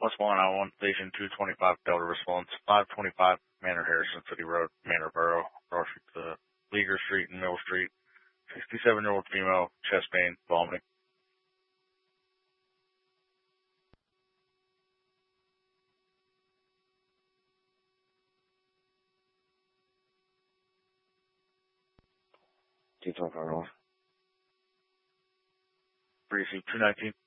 West Long Island, Station 225 Delta response, 525 Manor Harrison City Road, Manor Borough, across to Leaguer Street and Mill Street. 67-year-old female, chest pain, vomiting. Precinct 219.